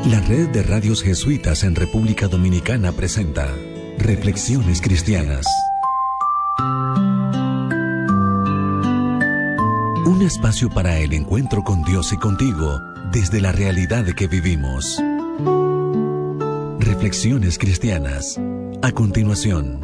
La Red de Radios Jesuitas en República Dominicana presenta Reflexiones Cristianas. Un espacio para el encuentro con Dios y contigo desde la realidad que vivimos. Reflexiones Cristianas. A continuación.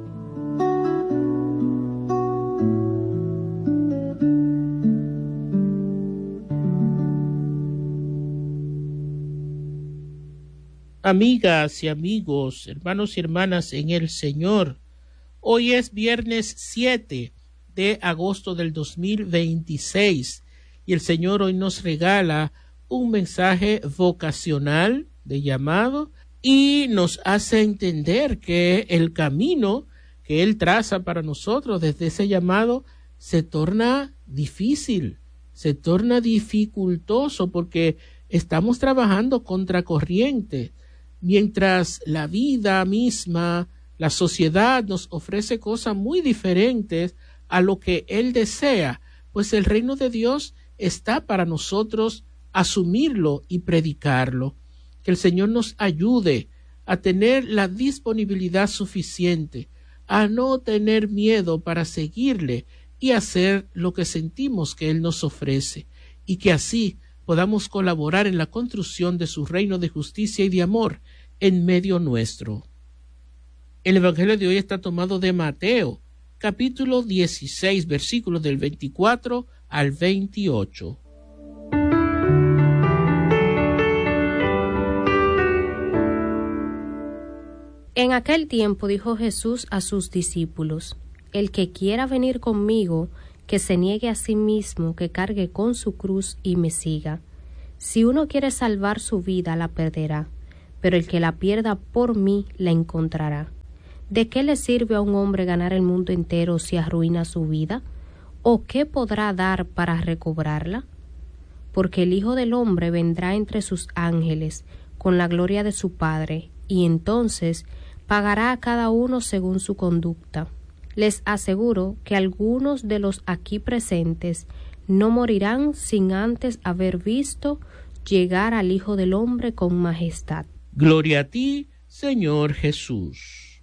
Amigas y amigos, hermanos y hermanas en el Señor, hoy es viernes 7 de agosto del 2026 y el Señor hoy nos regala un mensaje vocacional de llamado y nos hace entender que el camino que Él traza para nosotros desde ese llamado se torna difícil, se torna dificultoso porque estamos trabajando contracorriente. Mientras la vida misma, la sociedad nos ofrece cosas muy diferentes a lo que Él desea, pues el reino de Dios está para nosotros asumirlo y predicarlo. Que el Señor nos ayude a tener la disponibilidad suficiente, a no tener miedo para seguirle y hacer lo que sentimos que Él nos ofrece, y que así podamos colaborar en la construcción de su reino de justicia y de amor en medio nuestro. El Evangelio de hoy está tomado de Mateo, capítulo 16, versículos del 24 al 28. En aquel tiempo dijo Jesús a sus discípulos: El que quiera venir conmigo, que se niegue a sí mismo, que cargue con su cruz y me siga. Si uno quiere salvar su vida, la perderá, pero el que la pierda por mí, la encontrará. ¿De qué le sirve a un hombre ganar el mundo entero si arruina su vida? ¿O qué podrá dar para recobrarla? Porque el Hijo del Hombre vendrá entre sus ángeles con la gloria de su Padre, y entonces pagará a cada uno según su conducta. Les aseguro que algunos de los aquí presentes no morirán sin antes haber visto llegar al Hijo del Hombre con majestad. Gloria a ti, Señor Jesús.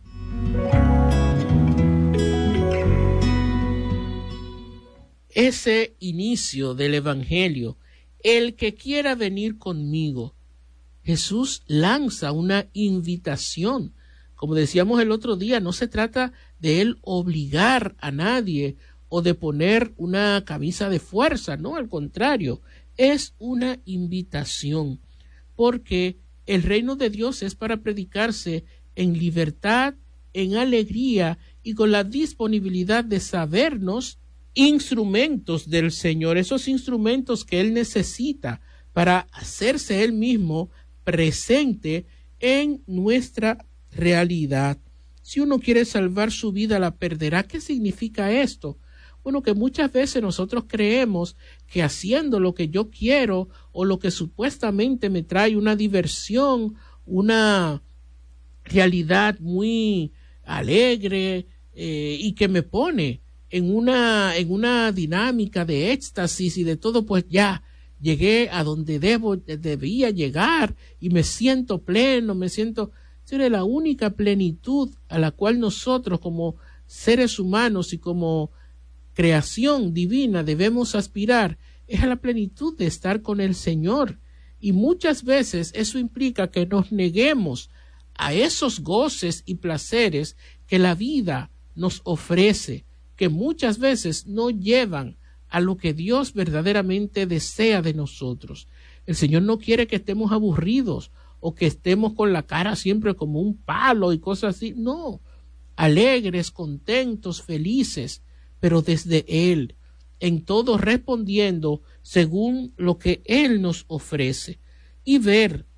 Ese inicio del Evangelio, el que quiera venir conmigo, Jesús lanza una invitación. Como decíamos el otro día, no se trata de Él obligar a nadie o de poner una camisa de fuerza, no, al contrario, es una invitación, porque el reino de Dios es para predicarse en libertad, en alegría y con la disponibilidad de sabernos instrumentos del Señor, esos instrumentos que Él necesita para hacerse Él mismo presente en nuestra realidad. Si uno quiere salvar su vida, la perderá. ¿Qué significa esto? Bueno, que muchas veces nosotros creemos que haciendo lo que yo quiero o lo que supuestamente me trae una diversión, una realidad muy alegre y que me pone en una dinámica de éxtasis y de todo, pues ya llegué a donde debía llegar y me siento pleno, sería la única plenitud a la cual nosotros como seres humanos y como creación divina debemos aspirar, es a la plenitud de estar con el Señor. Y muchas veces eso implica que nos neguemos a esos goces y placeres que la vida nos ofrece, que muchas veces no llevan a lo que Dios verdaderamente desea de nosotros. El Señor no quiere que estemos aburridos o que estemos con la cara siempre como un palo y cosas así. No, alegres, contentos, felices, pero desde Él, en todo respondiendo según lo que Él nos ofrece, y ver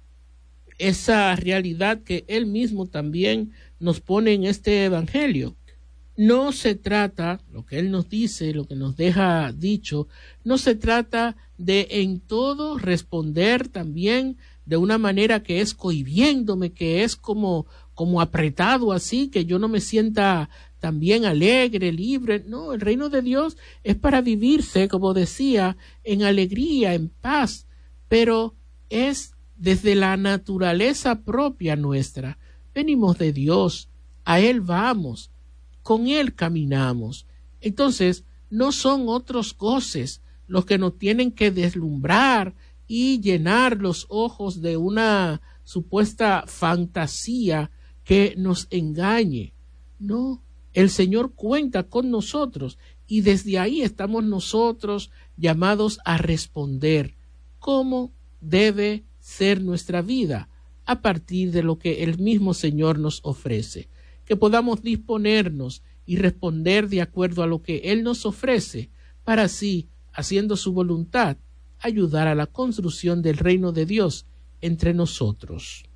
esa realidad que Él mismo también nos pone en este Evangelio. No se trata, lo que Él nos dice, lo que nos deja dicho, no se trata de en todo responder también de una manera que es cohibiéndome, que es como apretado así, que yo no me sienta también alegre, libre. No, el reino de Dios es para vivirse, como decía, en alegría, en paz, pero es desde la naturaleza propia nuestra. Venimos de Dios, a Él vamos, con Él caminamos. Entonces, no son otros goces los que nos tienen que deslumbrar y llenar los ojos de una supuesta fantasía que nos engañe. No, el Señor cuenta con nosotros y desde ahí estamos nosotros llamados a responder cómo debe ser nuestra vida a partir de lo que el mismo Señor nos ofrece, que podamos disponernos y responder de acuerdo a lo que Él nos ofrece, para así, haciendo su voluntad, ayudar a la construcción del reino de Dios entre nosotros.